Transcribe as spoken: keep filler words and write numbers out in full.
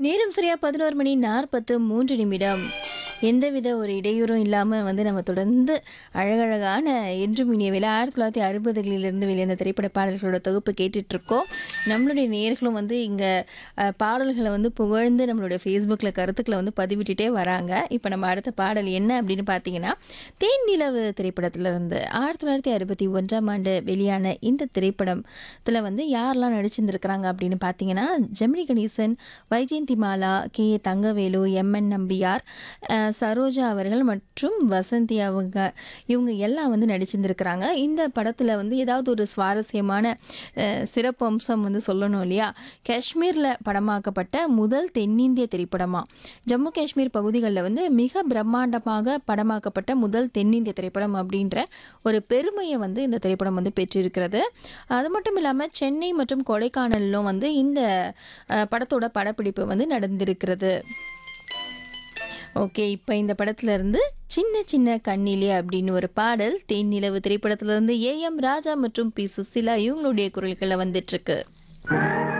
நேரம் சரியா பதினொரு மணி நாற்பத்து மூன்று நிமிடம். எந்தவித ஒரு இடையூறும் இல்லாம வந்து நம்ம தொடர்ந்து அழகழகான என்றும் இனிய வேளை ஆயிரத்தி தொள்ளாயிரத்தி அறுபதுகளிலிருந்து வெளிவந்த திரைப்பட பாடல்களோட தொகுப்பு கேட்டுட்ருக்கோம். நம்மளுடைய நேயர்களும் வந்து இங்க அ பாடல்கள வந்து புகழ்ந்து நம்மளுடைய ஃபேஸ்புக்கில கருத்துக்கள வந்து பதிவிட்டுட்டே வராங்க. இப்ப நம்ம அடுத்த பாடல் என்ன அப்படின்னு பார்த்தீங்கன்னா, தேன் நிலவு திரைப்படத்திலிருந்து ஆயிரத்தி தொள்ளாயிரத்தி அறுபத்தி ஒன்றாம் ஆண்டு வெளியான இந்த திரைப்படத்துல வந்து யாரெல்லாம் நடிச்சிருந்திருக்கிறாங்க அப்படின்னு பார்த்தீங்கன்னா, Gemini Ganesan, Vyjayanthi Mala, K A Thangavelu, M N Nambiar, அ சரோஜா அவர்கள் மற்றும் வசந்தி அவங்க இவங்க எல்லாம் வந்து நடிச்சிருந்திருக்கிறாங்க. இந்த படத்துல வந்து ஏதாவது ஒரு சுவாரஸ்யமான அ சிறப்பு அம்சம் வந்து சொல்லணும் இல்லையா? காஷ்மீர்ல படமாக்கப்பட்ட முதல் தென்னிந்திய திரைப்படமா. ஜம்மு காஷ்மீர் பகுதிகள்ல வந்து மிக பிரம்மாண்டமாக படமாக்கப்பட்ட முதல் தென்னிந்திய திரைப்படம் அப்படின்ற ஒரு பெருமைய வந்து இந்த திரைப்படம் வந்து பெற்றிருக்கிறது. அது மட்டும் இல்லாம சென்னை மற்றும் கொடைக்கானலிலும் வந்து இந்த அ படத்தோட படப்பிடிப்பு வந்து நடந்திருக்கிறது. ஓகே. இப்ப இந்த படத்துல இருந்து சின்ன சின்ன கண்ணிலே அப்படின்னு ஒரு பாடல் தேன் நிலவு திரைப்படத்துல இருந்து ஏ எம் ராஜா மற்றும் பி சுசீலா இவங்களுடைய குரல்கள்ல வந்துட்டு இருக்கு.